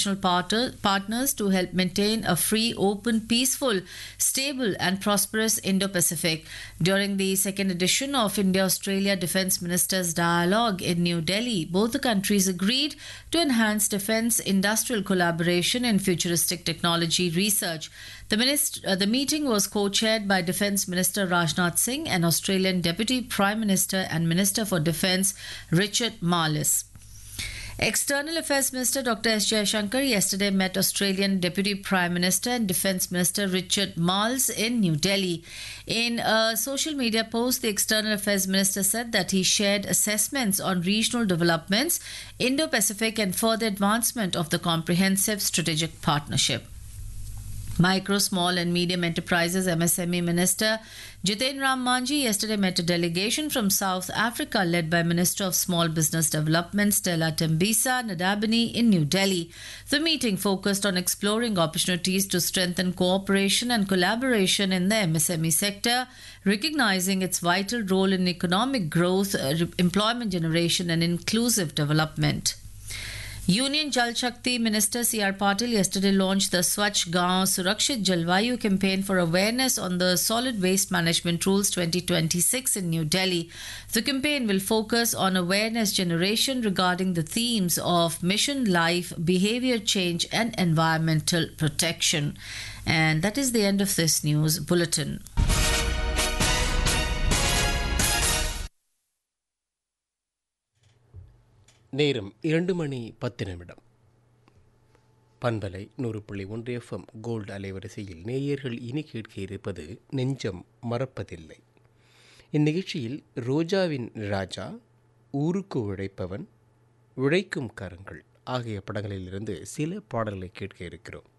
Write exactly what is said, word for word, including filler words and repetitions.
international part- partners to help maintain a free, open, peaceful, stable, and prosperous Indo Pacific. During the second edition of India Australia Defence Ministers' Dialogue in New Delhi, both the countries agreed to enhance defence industrial collaboration in futuristic technology research. The, minist- uh, the meeting was co chaired by Defence Minister Rajnath Singh and Australian Deputy Prime Minister and Minister for Defence Richard Marles. External Affairs Minister Doctor S. Jaishankar yesterday met Australian Deputy Prime Minister and Defence Minister Richard Marles in New Delhi. In a social media post, the External Affairs Minister said that he shared assessments on regional developments, Indo-Pacific and further advancement of the comprehensive strategic partnership. Micro, Small and Medium Enterprises M S M E Minister Jiten Ram Manji yesterday met a delegation from South Africa led by Minister of Small Business Development Stella Tembisa Nadabini in New Delhi. The meeting focused on exploring opportunities to strengthen cooperation and collaboration in the M S M E sector, recognizing its vital role in economic growth, employment generation and inclusive development. Union Jal Shakti Minister C R Patil yesterday launched the Swachh Gaon Surakshit Jalvayu campaign for awareness on the solid waste management rules twenty twenty-six in New Delhi. The campaign will focus on awareness generation regarding the themes of mission life, behavior change and environmental protection. And that is the end of this news bulletin. நேரம் இரண்டு மணி பத்து நிமிடம். பண்பலை நூறு புள்ளி ஒன்று FM gold அலைவரிசையில் நேயர்கள் இனி கேட்க இருப்பது நெஞ்சம் மறப்பதில்லை. இந்நிகழ்ச்சியில் ரோஜாவின் ராஜா, ஊருக்கு உழைப்பவன், உழைக்கும் கரங்கள் ஆகிய படங்களிலிருந்து சில பாடல்களை கேட்க இருக்கிறோம்.